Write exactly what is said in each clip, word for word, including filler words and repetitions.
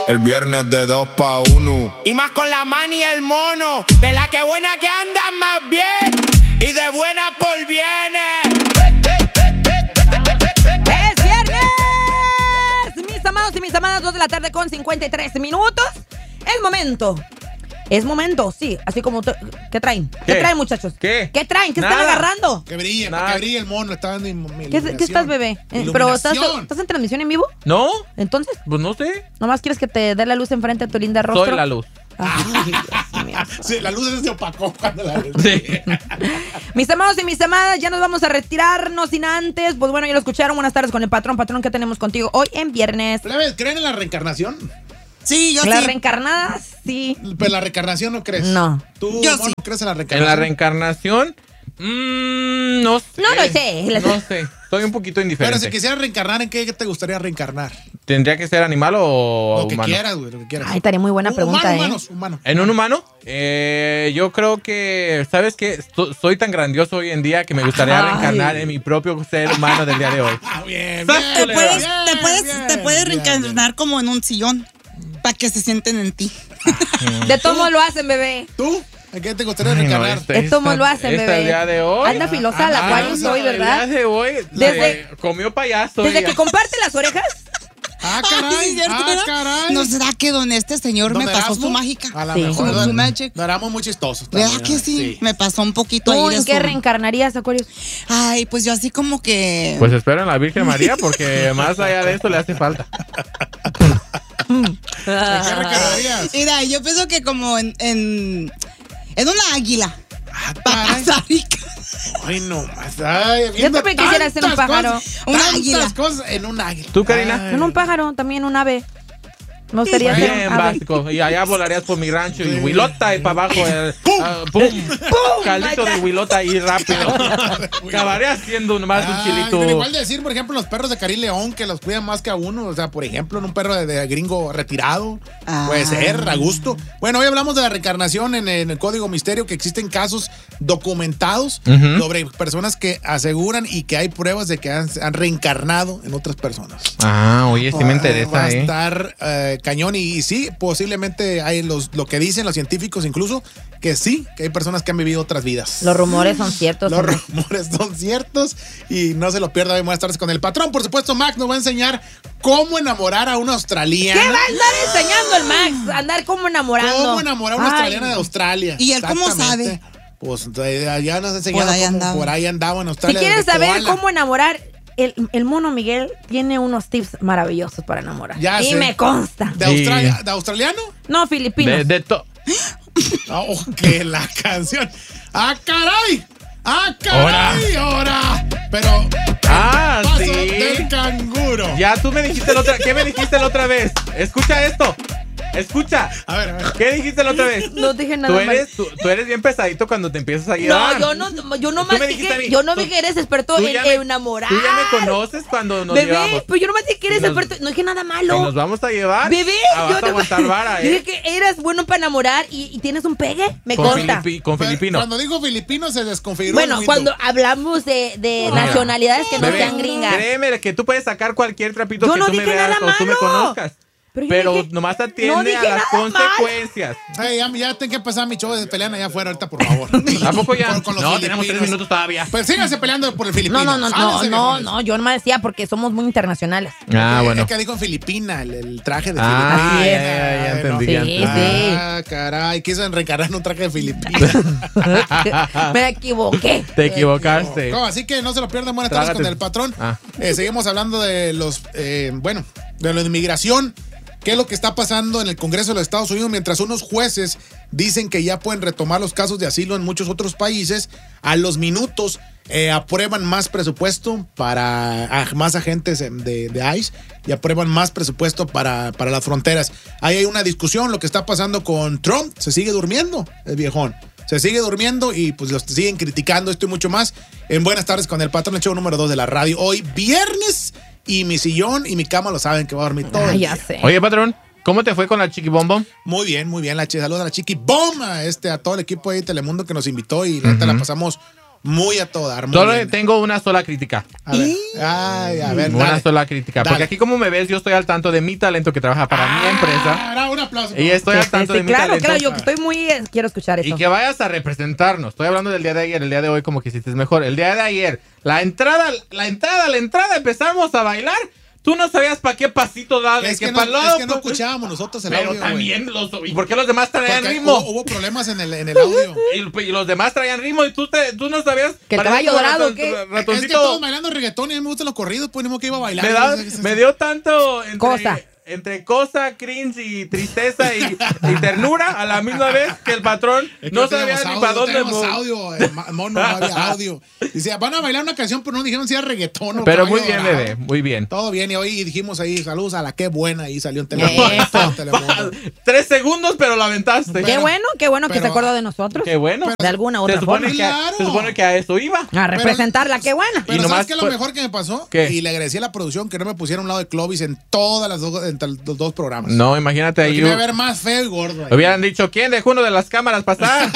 El viernes de dos pa' uno. Y más con la mani y el mono. De la que buena que andan más bien. Y de buena por viene. ¡Es viernes! Mis amados y mis amadas, dos de la tarde con cincuenta y tres minutos. Es momento. Es momento, sí. Así como... Te, ¿Qué traen? ¿Qué? ¿Qué traen, muchachos? ¿Qué? ¿Qué traen? ¿Qué Nada. están agarrando? Que brille, Nada. que brille el mono. Está dando ilum- ¿Qué, ¿Qué estás, bebé? Eh, ¿Pero estás, Iluminación. estás en transmisión en vivo? ¿No? Entonces, Pues no sé. ¿nomás quieres que te dé la luz enfrente de tu linda rostro? Soy la luz. Ay, Dios mío. Sí, la luz se opacó cuando la... Sí. Mis amados y mis amadas, ya nos vamos a retirarnos sin antes. Pues bueno, ya lo escucharon. Buenas tardes con el patrón. Patrón, ¿qué tenemos contigo hoy en viernes? Plebes, ¿creen en la reencarnación? Sí, yo ¿La sí. reencarnada? Sí. Pero la reencarnación no crees. No. ¿Tú, Yo mono, sí. crees en la En reencarnación? la reencarnación, mmm, no sé. No lo sé. No sé. Estoy un poquito Pero indiferente. si quisieras reencarnar, ¿en qué te gustaría reencarnar? ¿Tendría que ser animal o Lo que humano? quieras, güey, lo que quieras. Ay, estaría muy buena Un- pregunta, humano, ¿eh? Humanos, humanos. ¿En un humano? Eh, yo creo que, ¿sabes qué? Esto- soy tan grandioso hoy en día que me gustaría Ay. reencarnar en mi propio ser humano del día de hoy. Ah, bien, Te bien. Te puedes, bien, te puedes, bien, te puedes bien, reencarnar como en un sillón para que se sienten en ti. De todo lo hacen, bebé. ¿Tú? ¿En qué te gustaría Ay, no, reencarnar? este- Esto me lo hacen, esta bebé. el día de hoy. Anda filosa la Ah, Acuario no, hoy, El ¿verdad? día de hoy Desde- eh, comió payaso. Desde ella. que comparte las orejas. Ah, Ay, caray. ¿cierto? Ah, caray. ¿No será que don este señor ¿Don me pasó Erasmo? su mágica? A la Sí. mejor. Su- don- su magic. Lo éramos muy chistosos. ¿Verdad también, que sí? sí. Me pasó un poquito ¿Tú ahí de en qué su... reencarnarías, Acuario? Ay, pues yo así como que... Pues espero en la Virgen María porque más allá de eso le hace falta. ¿En qué reencarnarías? Mira, yo pienso que como en... En, en una águila. Para caray. pasar rica. Ay, no más. Ay, Yo viendo también quisiera ser un tantas pájaro. cosas, Una tantas águila. cosas en un águila. ¿Tú, Karina? Ay. En un pájaro, también un ave. Me gustaría ser Bien un ave. básico. Y allá volarías por mi rancho y Huilota y para abajo. El, ¡Pum! ah, ¡Pum! Caldito de Huilota ahí rápido. Acabaría siendo más un Ay, chilito. pero igual de decir, por ejemplo, los perros de Cari León que los cuidan más que a uno. O sea, por ejemplo, en un perro de, de gringo retirado. Ah. Puede ser, a gusto. Bueno, hoy hablamos de la reencarnación en, en el Código Misterio, que existen casos documentados Ujú. sobre personas que aseguran y que hay pruebas de que han, han reencarnado en otras personas. Ah, oye, sí me Va a interesa, eh. estar eh, cañón y, y sí, posiblemente hay los, lo que dicen los científicos incluso, que sí, que hay personas que han vivido otras vidas. Los rumores son ciertos. Los hombre. rumores son ciertos y no se lo pierda hoy. Buenas tardes con el patrón. Por supuesto, Max nos va a enseñar cómo enamorar a una australiana. ¿Qué va a andar enseñando el Max? Andar como enamorando. ¿Cómo enamorar a una Ay. australiana de Australia? ¿Y él cómo Exactamente. Pues eh, allá nos ha enseñado Por ahí cómo- andaba. por ahí andaba en Si Australia. quieren desde saber koala. cómo enamorar, el, el mono Miguel tiene unos tips maravillosos para enamorar. Ya y sé. me consta. ¿De, Sí. Australia, ¿De australiano? No, filipino. De, de to- Oh, que la canción. ¡Ah, caray! ¡Ah, caray! ¡Ahora! Pero. Ah, paso sí. del canguro. Ya tú me dijiste la otra. ¿Qué me dijiste la otra vez? Escucha esto. Escucha. A ver, a ver. ¿Qué dijiste la otra vez? No dije nada Tú mal. eres, tú, tú eres bien pesadito cuando te empiezas a No, llevar. yo no, yo no Tú más me dije, dijiste a mí, yo no tú- vi que eres experto tú en ya me- enamorar. Tú ya me conoces cuando nos Bebé, llevamos. pero yo no más dije que eres Y nos- experto, no dije nada Y malo. nos vamos a llevar. Bebé, Ah, yo vas a no aguantar vara, dije eh. que eras bueno para enamorar y, y tienes un pegue, me Con, consta. filipi- con Pero filipino. Cuando digo filipino se desconfiguró. Bueno, el cuando mito. hablamos de, de Mira, nacionalidades que no bebé, sean gringas. Créeme que tú puedes sacar cualquier trapito Yo que no tú me dije veas nada o tú me malo. conozcas. Pero Pero, yo dije- nomás no atiende dije a las nada mal. consecuencias. Hey, ya, ya tengo que empezar mi show de pelean allá afuera ahorita, por favor. ¿Tampoco ya? Con- con los No, tenemos tres filipinos. minutos todavía. Pues síganse peleando por el filipino. No, no, no, no, Jálense, no, viejones. no, yo no me decía porque somos muy internacionales. Ah, Es bueno. que dijo en Filipina, el, el traje de Ah, Filipina. ya, ya, ya, ya Ay, entendí, Sí, ya entendí. Ah, caray, quiso reencarnar en un traje de Filipina. Me equivoqué. Te equivocaste. No, así que no se lo pierdan. Buenas tardes Trágate. con el patrón. Ah. Eh, seguimos hablando de los, eh, bueno, de la inmigración. ¿Qué es lo que está pasando en el Congreso de los Estados Unidos mientras unos jueces dicen que ya pueden retomar los casos de asilo en muchos otros países? A los minutos eh, aprueban más presupuesto para a- más agentes de, de ICE y aprueban más presupuesto para, para las fronteras. Ahí hay una discusión, lo que está pasando con Trump. Se sigue durmiendo el viejón. Se sigue durmiendo y pues los siguen criticando esto y mucho más. En Buenas tardes con el patrón, el show número dos de la radio. Hoy viernes y mi sillón y mi cama lo saben que va a dormir todo. Ay, el ya día. sé. Oye, patrón, ¿cómo te fue con la Chiqui Bom Bom? Muy bien, muy bien. La chi- saludos a la Chiqui Bomb, a, este, a todo el equipo ahí de Telemundo que nos invitó y la neta Ujú. la pasamos Muy a todo dar. Muy Solo bien. tengo una sola crítica. A ver. Ay, a ver, Una dale. sola crítica. Dale. Porque aquí, como me ves, yo estoy al tanto de mi talento que trabaja para mi empresa. Ah, un aplauso. Y estoy Sí, al sí, tanto sí, de mi claro, talento. claro, yo que estoy muy... eh, quiero escuchar eso. Y que vayas a representarnos. Estoy hablando del día de ayer, el día de hoy como que hiciste mejor. El día de ayer, la entrada, la entrada, la entrada, empezamos a bailar. Tú no sabías para qué pasito darle. Es que, que no, pa'l es lado, que no pues. escuchábamos nosotros el Pero audio. también los... ¿Y por qué los demás güey. traían Porque ritmo? Hubo, hubo problemas en el, en el audio. Y, y los demás traían ritmo y tú, te, tú no sabías... ¿Que el parecía caballo dorado, raton- qué? ratoncito. Es que todos bailando reggaetón y a mí me gustan los corridos, pues ni modo que iba a bailar. Me, da- No sé qué es me eso. dio tanto entre, Cosa. entre cosa, cringe y tristeza y, y ternura a la misma vez que el patrón Es que no tenemos sabía ni audio, para dónde tenemos mover. audio, eh, ma- mono, no había audio. Dice, van a bailar una canción, pero no dijeron si era reggaetón o Pero caballo muy bien, dorado. bebé, muy bien. Todo bien, y hoy dijimos ahí, saludos a la qué buena, y salió en Telemundo. Eso. Telemundo. Tres segundos, pero la aventaste. Qué Pero- bueno, qué bueno que pero- se acordó de nosotros. Qué bueno. De alguna u Se otra supone, forma. que a, Claro. se supone que a eso iba. A representarla, qué buena. Pero Y ¿sabes nomás qué es lo fue- mejor que me pasó? ¿Qué? Y le agradecí a la producción que no me pusiera a un lado de Clovis en todas las dos, entre los dos programas. No, imagínate ahí. Porque me iba a ver más feo y gordo. ahí. Hubieran dicho, ¿quién dejó uno de las cámaras pasar?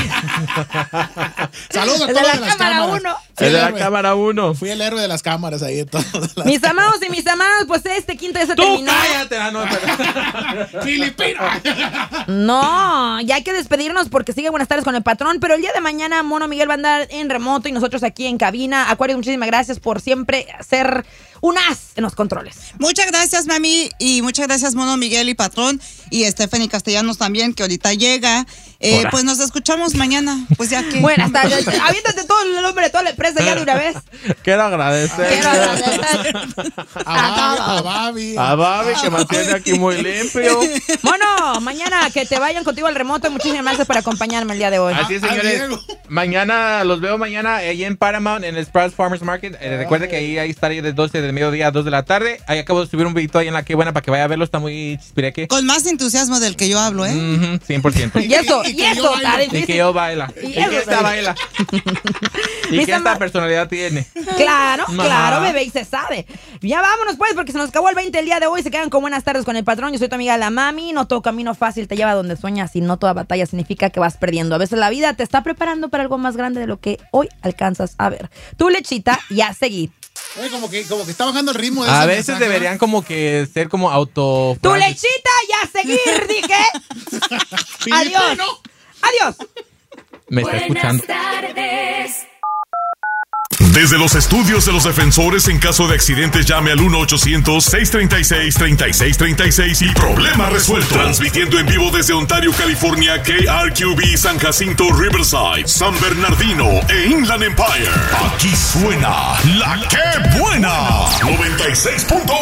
Saludos a El de todos la de las cámara cámaras. uno. Fui El de el la héroe. cámara uno. Fui el héroe de las cámaras ahí. En todas las- Mis amados y mis amadas, pues este quinto ya se ¡Tú terminó. cállate! Ah, no, pero- Filipino. No, ya hay que despedirnos porque sigue Buenas tardes con el patrón, pero el día de mañana Mono Miguel va a andar en remoto y nosotros aquí en cabina. Acuario, muchísimas gracias por siempre ser un as en los controles. Muchas gracias, mami, y muchas gracias, Mono Miguel y Patrón, y Stephanie Castellanos también, que ahorita llega. Eh, Hola. pues nos escuchamos mañana, pues ya que... Buenas tardes. Aviéntate todo el nombre de toda la empresa ya de una vez. Quiero agradecer Quiero agradecer. A Babi, a Babi. a Babi que mantiene aquí muy limpio. Mono, mañana que te vayan contigo al remoto. Muchísimas gracias por acompañarme el día de hoy. Así es, A- a señores. Diego. Mañana los veo mañana ahí en Paramount, en el Sprouts Farmers Market. Eh, recuerden que ahí, ahí estaré de doce de mediodía a dos de la tarde. Ahí acabo de subir un videito ahí en la que buena para que vaya a verlo. Está muy chispireque. Con más entusiasmo del que yo hablo, ¿eh? Ujú, cien por ciento. Y eso, y y que yo eso, bailo. está Y que difícil. yo baila. Y Y, eso que esta está baila. Y Mis que esta ama- personalidad tiene. Claro, Ajá. claro, bebé, y se sabe. Ya vámonos, pues, porque se nos acabó el veinte el día de hoy. Se quedan con Buenas tardes con el patrón. Yo soy tu amiga la mami. No todo camino fácil te lleva donde sueñas y no toda batalla significa que vas perdiendo. A veces la vida te está preparando para algo más grande de lo que hoy alcanzas a ver. Tu lechita y a seguir. Oye, como que, como que está bajando el ritmo de A ese veces mensaje, deberían como que ser como auto. Tu lechita y a seguir, dije. ¿no? Adiós. Filipino. Adiós. Me está escuchando. tardes. Desde los estudios de los defensores, en caso de accidentes, llame al uno ochocientos, seiscientos treinta y seis, treinta y seis treinta y seis y problema resuelto. Transmitiendo en vivo desde Ontario, California, K R Q B, San Jacinto, Riverside, San Bernardino e Inland Empire. Aquí suena la que buena. noventa y seis punto